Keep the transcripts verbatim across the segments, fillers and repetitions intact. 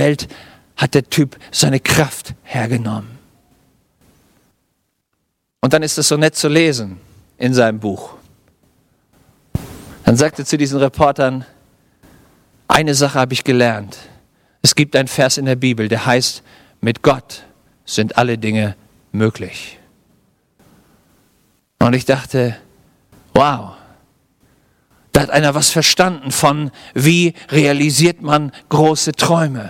Welt hat der Typ seine Kraft hergenommen. Und dann ist es so nett zu lesen in seinem Buch. Dann sagt er zu diesen Reportern, eine Sache habe ich gelernt. Es gibt einen Vers in der Bibel, der heißt, mit Gott sind alle Dinge möglich. Und ich dachte, wow, da hat einer was verstanden von, wie realisiert man große Träume.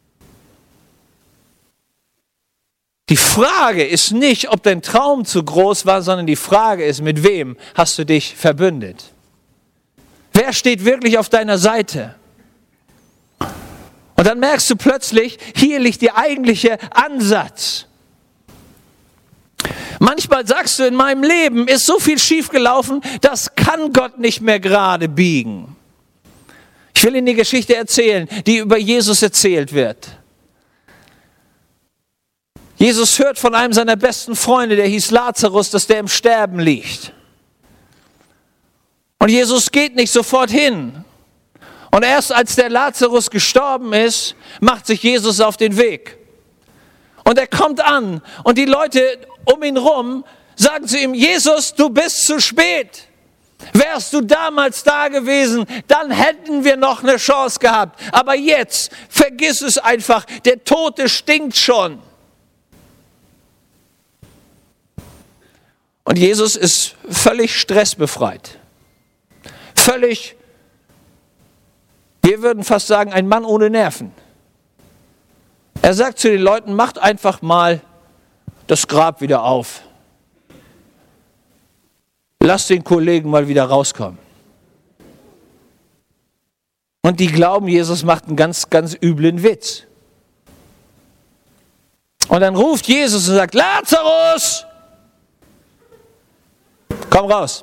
Die Frage ist nicht, ob dein Traum zu groß war, sondern die Frage ist, mit wem hast du dich verbündet? Wer steht wirklich auf deiner Seite? Und dann merkst du plötzlich, hier liegt der eigentliche Ansatz. Manchmal sagst du, in meinem Leben ist so viel schiefgelaufen, das kann Gott nicht mehr gerade biegen. Ich will Ihnen die Geschichte erzählen, die über Jesus erzählt wird. Jesus hört von einem seiner besten Freunde, der hieß Lazarus, dass der im Sterben liegt. Und Jesus geht nicht sofort hin. Und erst als der Lazarus gestorben ist, macht sich Jesus auf den Weg. Und er kommt an und die Leute um ihn rum sagen zu ihm, Jesus, du bist zu spät. Wärst du damals da gewesen, dann hätten wir noch eine Chance gehabt. Aber jetzt, vergiss es einfach, der Tote stinkt schon. Und Jesus ist völlig stressbefreit. Völlig, wir würden fast sagen, ein Mann ohne Nerven. Er sagt zu den Leuten, macht einfach mal das Grab wieder auf. Lasst den Kollegen mal wieder rauskommen. Und die glauben, Jesus macht einen ganz, ganz üblen Witz. Und dann ruft Jesus und sagt, Lazarus, komm raus.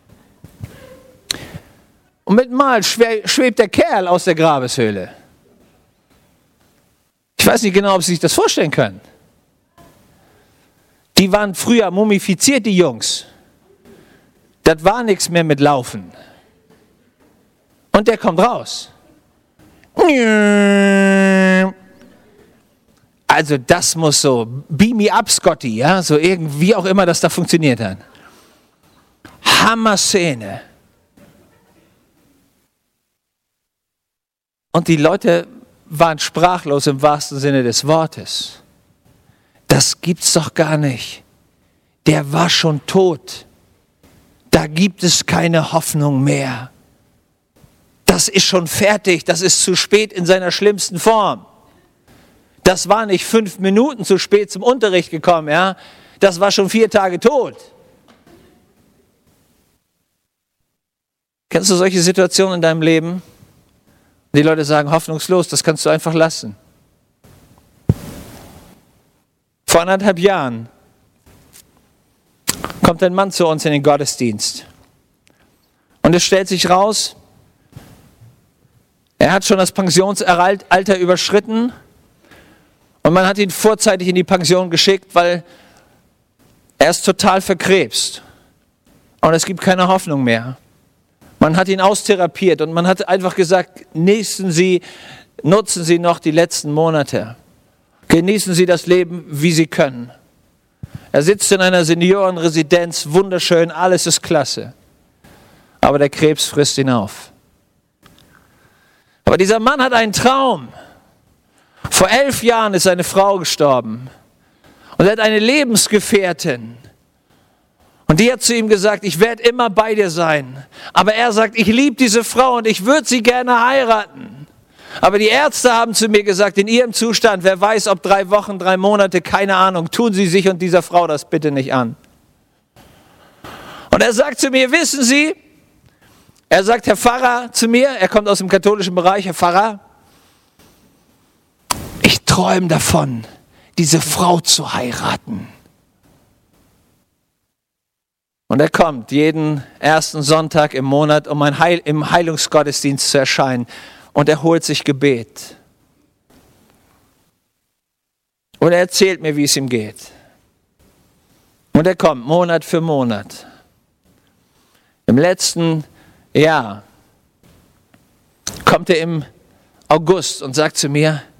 Und mit Mal schwebt der Kerl aus der Grabeshöhle. Ich weiß nicht genau, ob Sie sich das vorstellen können. Die waren früher mumifiziert, die Jungs. Das war nichts mehr mit Laufen. Und der kommt raus. Also das muss so, beam me up, Scotty, ja, so irgendwie auch immer das da funktioniert hat. Hammer-Szene. Und die Leute waren sprachlos im wahrsten Sinne des Wortes. Das gibt's doch gar nicht. Der war schon tot. Da gibt es keine Hoffnung mehr. Das ist schon fertig. Das ist zu spät in seiner schlimmsten Form. Das war nicht fünf Minuten zu spät zum Unterricht gekommen, ja. Das war schon vier Tage tot. Kennst du solche Situationen in deinem Leben? Die Leute sagen, hoffnungslos, das kannst du einfach lassen. Vor anderthalb Jahren kommt ein Mann zu uns in den Gottesdienst. Und es stellt sich raus, er hat schon das Pensionsalter überschritten und man hat ihn vorzeitig in die Pension geschickt, weil er ist total verkrebst. Und es gibt keine Hoffnung mehr. Man hat ihn austherapiert und man hat einfach gesagt, genießen Sie, nutzen Sie noch die letzten Monate. Genießen Sie das Leben, wie Sie können. Er sitzt in einer Seniorenresidenz, wunderschön, alles ist klasse. Aber der Krebs frisst ihn auf. Aber dieser Mann hat einen Traum. Vor elf Jahren ist seine Frau gestorben. Und er hat eine Lebensgefährtin. Und die hat zu ihm gesagt, ich werde immer bei dir sein. Aber er sagt, ich liebe diese Frau und ich würde sie gerne heiraten. Aber die Ärzte haben zu mir gesagt, in ihrem Zustand, wer weiß, ob drei Wochen, drei Monate, keine Ahnung, tun Sie sich und dieser Frau das bitte nicht an. Und er sagt zu mir, wissen Sie, er sagt, Herr Pfarrer zu mir, er kommt aus dem katholischen Bereich, Herr Pfarrer, ich träume davon, diese Frau zu heiraten. Und er kommt jeden ersten Sonntag im Monat, um ein Heil, im Heilungsgottesdienst zu erscheinen. Und er holt sich Gebet. Und er erzählt mir, wie es ihm geht. Und er kommt Monat für Monat. Im letzten Jahr kommt er im August und sagt zu mir,